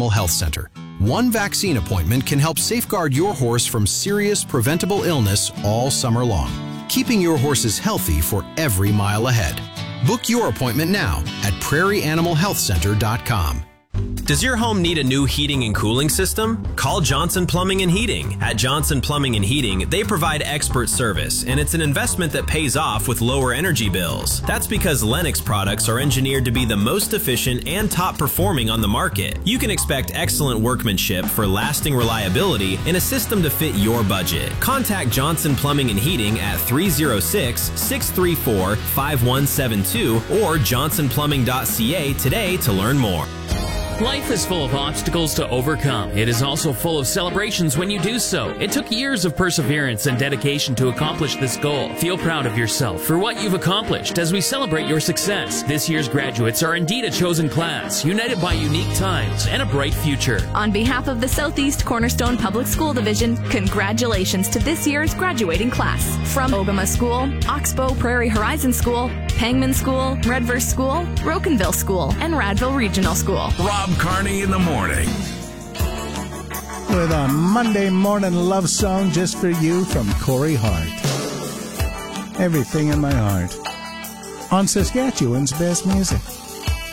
Animal Health Center. One vaccine appointment can help safeguard your horse from serious preventable illness all summer long, keeping your horses healthy for every mile ahead. Book your appointment now at prairieanimalhealthcenter.com. Does your home need a new heating and cooling system? Call Johnson Plumbing and Heating. At Johnson Plumbing and Heating, they provide expert service, and it's an investment that pays off with lower energy bills. That's because Lennox products are engineered to be the most efficient and top performing on the market. You can expect excellent workmanship for lasting reliability in a system to fit your budget. Contact Johnson Plumbing and Heating at 306-634-5172 or johnsonplumbing.ca today to learn more. Life is full of obstacles to overcome. It is also full of celebrations when you do so. It took years of perseverance and dedication to accomplish this goal. Feel proud of yourself for what you've accomplished as we celebrate your success. This year's graduates are indeed a chosen class, united by unique times and a bright future. On behalf of the Southeast Cornerstone Public School Division, congratulations to this year's graduating class. From Ogama School, Oxbow Prairie Horizon School, Pangman School, Redverse School, Rocanville School, and Radville Regional School. Rob Carney in the morning. With a Monday morning love song just for you from Corey Hart. Everything in my heart. On Saskatchewan's best music.